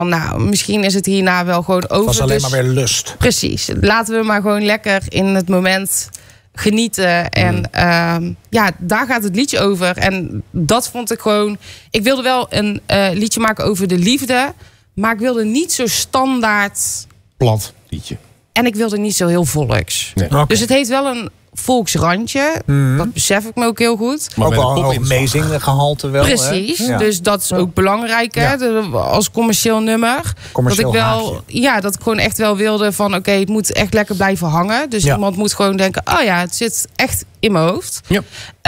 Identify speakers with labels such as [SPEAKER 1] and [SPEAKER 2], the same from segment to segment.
[SPEAKER 1] van nou, misschien is het hierna wel gewoon over.
[SPEAKER 2] Het was alleen maar weer lust.
[SPEAKER 1] Precies. Laten we maar gewoon lekker in het moment genieten. En daar gaat het liedje over. En dat vond ik gewoon... Ik wilde wel een liedje maken over de liefde. Maar ik wilde niet zo standaard...
[SPEAKER 3] Plat liedje.
[SPEAKER 1] En ik wilde niet zo heel volks.
[SPEAKER 3] Nee.
[SPEAKER 2] Okay.
[SPEAKER 1] Dus het heeft wel een volksrandje. Dat besef ik me ook heel goed.
[SPEAKER 2] Maar ook wel een amazing gehalte wel.
[SPEAKER 1] Precies.
[SPEAKER 2] Hè? Ja.
[SPEAKER 1] Dus dat is ook belangrijk hè? Als commercieel nummer.
[SPEAKER 2] Commercieel
[SPEAKER 1] dat ik wel, dat ik gewoon echt wel wilde van oké, het moet echt lekker blijven hangen. Dus iemand moet gewoon denken, oh ja, het zit echt in mijn hoofd.
[SPEAKER 3] Ja.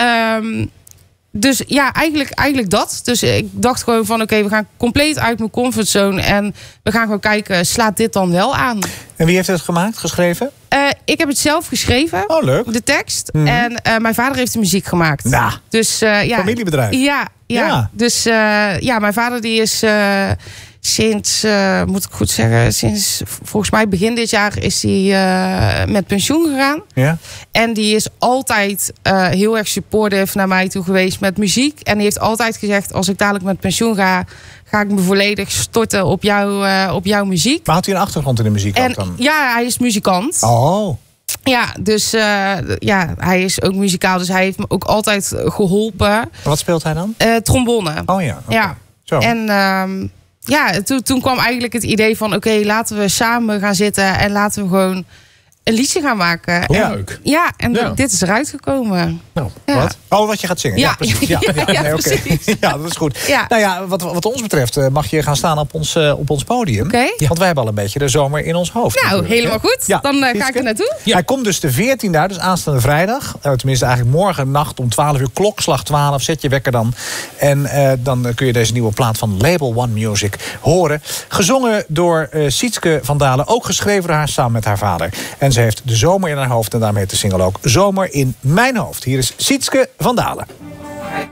[SPEAKER 1] Dus ja, eigenlijk dat. Dus ik dacht gewoon van oké, we gaan compleet uit mijn comfortzone. En we gaan gewoon kijken, slaat dit dan wel aan?
[SPEAKER 2] En wie heeft het gemaakt, geschreven?
[SPEAKER 1] Ik heb het zelf geschreven.
[SPEAKER 2] Oh, leuk.
[SPEAKER 1] De tekst. En mijn vader heeft de muziek gemaakt.
[SPEAKER 2] Nou,
[SPEAKER 1] dus,
[SPEAKER 2] familiebedrijf.
[SPEAKER 1] Ja. Dus mijn vader die is sinds, moet ik goed zeggen, sinds volgens mij begin dit jaar is hij met pensioen gegaan.
[SPEAKER 2] Ja.
[SPEAKER 1] En die is altijd heel erg supportive naar mij toe geweest met muziek. En die heeft altijd gezegd, als ik dadelijk met pensioen ga ik me volledig storten op jouw muziek.
[SPEAKER 2] Maar had hij een achtergrond in de muziek ook dan?
[SPEAKER 1] Ja, hij is muzikant.
[SPEAKER 2] Oh.
[SPEAKER 1] Ja, dus hij is ook muzikaal. Dus hij heeft me ook altijd geholpen.
[SPEAKER 2] Wat speelt hij dan?
[SPEAKER 1] Trombone.
[SPEAKER 2] Oh ja. Okay.
[SPEAKER 1] Ja.
[SPEAKER 2] Zo.
[SPEAKER 1] En toen kwam eigenlijk het idee van oké, laten we samen gaan zitten en laten we gewoon een liedje gaan maken.
[SPEAKER 3] Ja,
[SPEAKER 1] en,
[SPEAKER 3] leuk.
[SPEAKER 1] Ja, en dit is eruit gekomen.
[SPEAKER 2] Nou,
[SPEAKER 1] Ja.
[SPEAKER 2] wat? Oh, wat je gaat zingen. Ja, precies. Ja, nee, oké. Ja, dat is goed.
[SPEAKER 1] Ja.
[SPEAKER 2] Nou ja, wat ons betreft mag je gaan staan op ons podium.
[SPEAKER 1] Oké.
[SPEAKER 2] Want wij hebben al een beetje de zomer in ons hoofd.
[SPEAKER 1] Nou,
[SPEAKER 2] natuurlijk,
[SPEAKER 1] helemaal
[SPEAKER 2] hè?
[SPEAKER 1] goed.
[SPEAKER 2] Ja,
[SPEAKER 1] Dan ga ik
[SPEAKER 2] Sietske?
[SPEAKER 1] er naartoe.
[SPEAKER 3] Ja.
[SPEAKER 2] Hij komt dus de 14e uit, dus aanstaande vrijdag. Tenminste, eigenlijk morgen nacht om 12 uur, klokslag 12. Zet je wekker dan. En dan kun je deze nieuwe plaat van Label One Music horen. Gezongen door Sietske van Dalen. Ook geschreven door haar samen met haar vader. En ze heeft de zomer in haar hoofd. En daarmee heet de single ook Zomer in mijn hoofd. Hier is Sietske van Dalen.